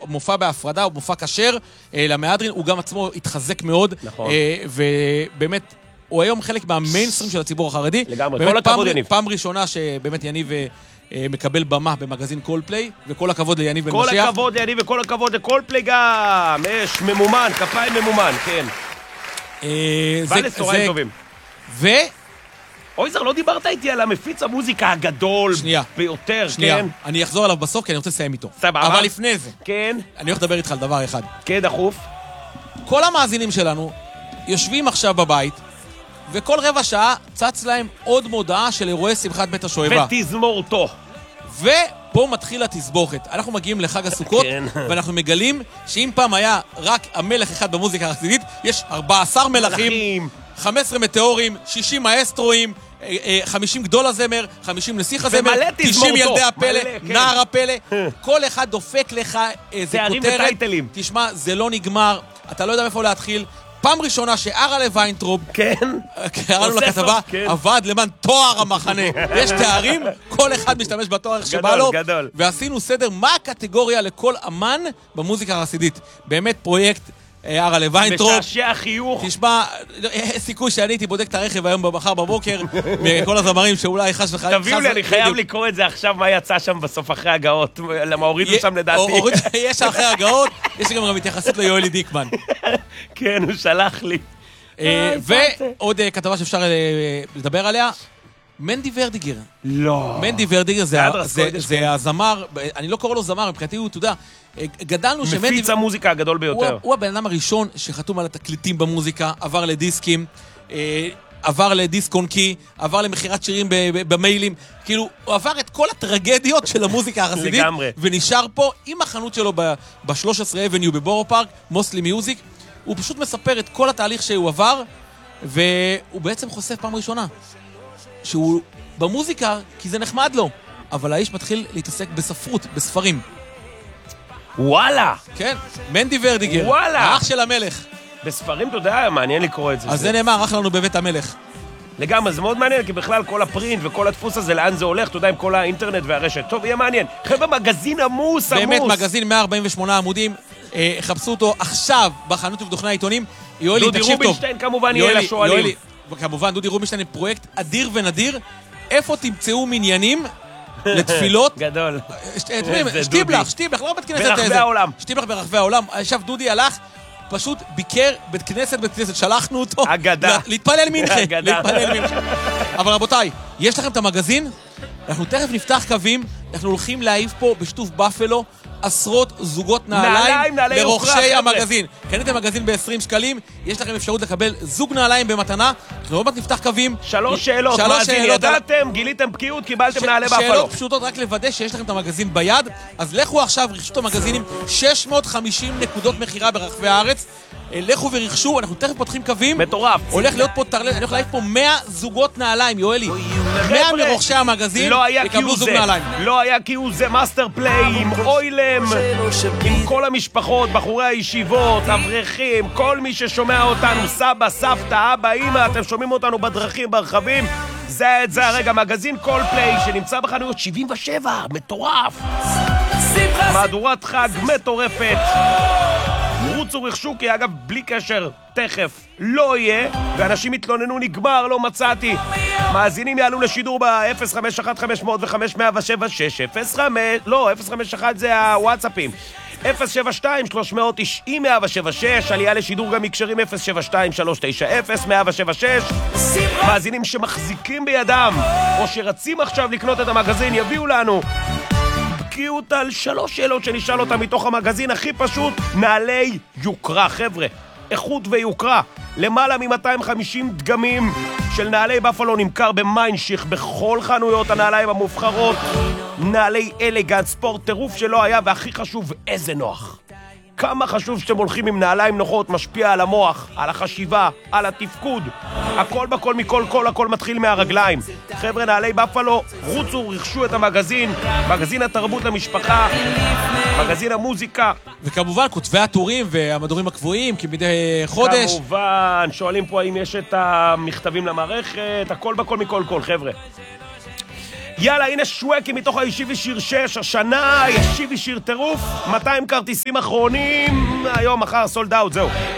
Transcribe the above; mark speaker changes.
Speaker 1: מופע בהפרדה, הוא מופע כשר למהדרין, הוא גם עצמו התחזק מאוד,
Speaker 2: נכון.
Speaker 1: ובאמת, הוא היום חלק מהמיינסטרים של הציבור החרדי.
Speaker 2: לגמרי, כל הכבוד יניב.
Speaker 1: פעם ראשונה שבאמת יניב מקבל במה במגזין קולפליי, וכל הכבוד ליניב בן
Speaker 2: כל
Speaker 1: משיח.
Speaker 2: הכבוד ליניב וכל הכבוד לקולפליי גם. יש ממומן, כפיים ממומן, כן. ואלס, צהריים טובים. אויזר, לא דיברת איתי על המפיץ המוזיקה הגדול ביותר, כן?
Speaker 1: אני אחזור עליו בסוף, כי אני רוצה לסיים איתו.
Speaker 2: סבבה.
Speaker 1: אבל לפני זה,
Speaker 2: כן.
Speaker 1: אני הולך לדבר איתך על דבר אחד.
Speaker 2: כן, דחוף.
Speaker 1: כל המאזינים שלנו יושבים עכשיו בבית, וכל רבע שעה צץ להם עוד מודעה של אירועי שמחת בית השואבה.
Speaker 2: ותזמורתו.
Speaker 1: ופה מתחיל התסבוכת. אנחנו מגיעים לחג הסוכות, ואנחנו מגלים שאם פעם היה רק המלך אחד במוזיקה החסידית, יש 14 מלכים, 15 מטאורים, 60 מאסטרואים, 50 גדול הזמר, 50 נסיך הזמר, 90 ילדי הפלא, נער הפלא. כל אחד דופק לך איזה כותרת. תשמע, זה לא נגמר, אתה לא יודע מאיפה להתחיל. פעם ראשונה שארלה ויינטרוב,
Speaker 2: כן,
Speaker 1: קראנו לכתבה, עבד למען תואר המחנה. יש תארים, כל אחד משתמש בתואר איך שבא לו. ועשינו סדר מה הקטגוריה לכל אמן במוזיקה החסידית. באמת פרויקט ארלה ויינטרוב.
Speaker 2: משעשע חיוך.
Speaker 1: תשמע, סיכוי שאני הייתי בודק את הרכב היום מחר בבוקר, מכל הזמרים שאולי חש וחיים.
Speaker 2: תביאו לי, אני חייב לקרוא את זה עכשיו, מה יצא שם בסוף אחרי הגאות. למה הורידו שם לדעתי.
Speaker 1: יש אחרי הגאות, יש גם התייחסות ליואלי דיקמן.
Speaker 2: כן, הוא שלח לי.
Speaker 1: ועוד כתבה שאפשר לדבר עליה, מנדי ורדיגר.
Speaker 2: לא.
Speaker 1: מנדי ורדיגר זה הזמר, אני לא קורא לו זמר, מבחינתי הוא, אתה יודע, גדלנו שמנדי...
Speaker 2: מפיץ המוזיקה הגדול ביותר.
Speaker 1: הוא הבן אדם הראשון שחתום על התקליטים במוזיקה, עבר לדיסקים, עבר לדיסק און קי, עבר למחירת שירים במיילים, כאילו, הוא עבר את כל הטרגדיות של המוזיקה החסידית, ונשאר פה עם החנות שלו ב-13 אבניו בבורו פארק, מוסלי מיוזיק, הוא פשוט מספר את כל התהליך שהוא עבר, והוא בעצם חושף פעם ראשונה, שהוא במוזיקה, כי זה נחמד לו, אבל האיש מתחיל להתעסק בספרות, בספרים.
Speaker 2: וואלה!
Speaker 1: כן, מנדי ורדיגר,
Speaker 2: וואלה!
Speaker 1: האח של המלך.
Speaker 2: בספרים, אתה יודע, מעניין לקרוא את זה.
Speaker 1: אז זה נאמר, אח לנו בבית המלך.
Speaker 2: לגמרי, זה מאוד מעניין, כי בכלל כל הפרינט וכל הדפוס הזה, לאן זה הולך, אתה יודע, עם כל האינטרנט והרשת. טוב, יהיה מעניין. חבר'ה, מגזין עמוס, עמוס.
Speaker 1: באמת, מגזין 148 עמודים, חפשו אותו עכשיו בחנות ובדוכני העיתונים. יואלי, תקשיב טוב.
Speaker 2: דודי רובינשטיין כמובן יהיה לשואלים.
Speaker 1: כמובן, דודי רובינשטיין, פרויקט אדיר ונדיר. איפה תמצאו מניינים לתפילות?
Speaker 2: גדול.
Speaker 1: שטיבלח, לא בית כנסת.
Speaker 2: ברחבי העולם.
Speaker 1: שטיבלח ברחבי העולם. עכשיו דודי הלך, פשוט ביקר בית כנסת, שלחנו אותו.
Speaker 2: אגדה.
Speaker 1: להתפלל מנחה. אבל רבותיי, יש לכם את המגזין? אנחנו תכף נפתח קווים, אנחנו הולכים להעיף פה בשיתוף בפלו עשרות זוגות נעליים לרוכשי המגזין. קניתם מגזין ב-20 שקלים, יש לכם אפשרות לקבל זוג נעליים במתנה. אנחנו עוד מעט נפתח קווים.
Speaker 2: 3 שאלות, מאזין, ידעתם, גיליתם בקיאות, קיבלתם נעלי בפלו.
Speaker 1: שאלות פשוטות רק לוודא שיש לכם את המגזין ביד. אז לכו עכשיו, רכשו את המגזינים, 650 נקודות מחירה ברחבי הארץ. לכו ורכשו, אנחנו תכף פותחים קווים.
Speaker 2: מטורף.
Speaker 1: הולך להיות פה טרלט, אני הולך להעיף פה 100 זוגות נעליים, יואלי. 100 מרוכשי המגזין יקבלו זוג נעליים.
Speaker 2: לא היה כי הוא זה מאסטר פליי עם אוילם, עם כל המשפחות, בחורי הישיבות, אברכים, כל מי ששומע אותנו, סבא, סבתא, אבא, אמא, אתם שומעים אותנו בדרכים, ברחבים. זה הרגע, מגזין קולפליי שנמצא בחנויות 77, מטורף. מהדורת חג מטורפת. רוצו רכשו, כי אגב בלי קשר תכף לא יהיה, ואנשים התלוננו, נגמר, לא מצאתי. מאזינים יעלו לשידור ב-051-500-176, 051 זה הוואטסאפים, 072-390-176, עלייה לשידור גם מקשרים 072-390-176. מאזינים שמחזיקים בידם או שרצים עכשיו לקנות את המגזין, יביאו לנו בקיאות על 3 שאלות שנשאל אותה מתוך המגזין הכי פשוט. נעלי יוקרה, חבר'ה, איכות ויוקרה. למעלה מ-250 דגמים של נעלי בפלו נמכר במיינשיך בכל חנויות הנעליים המובחרות. נעלי אלגנט, ספורט, טירוף שלא היה, והכי חשוב, איזה נוח. כמה חשוב שאתם הולכים עם נעליים נוחות, משפיע על המוח, על החשיבה, על התפקוד. הכל בכל מכל כל, הכל מתחיל מהרגליים. חבר'ה, נעלי בפלו, רוצו, רכשו את המגזין, מגזין התרבות למשפחה, מגזין המוזיקה.
Speaker 1: וכמובן, כותבי הטורים והמדורים הקבועים, כמדי חודש.
Speaker 2: כמובן, שואלים פה האם יש את המכתבים למערכת, הכל בכל מכל כל, חבר'ה. יאללה, הנה שווקי מתוך הישיבי שיר 6, השנה, ישיבי שיר טירוף, 200 כרטיסים אחרונים, היום, מחר, סולד אאוט, זהו.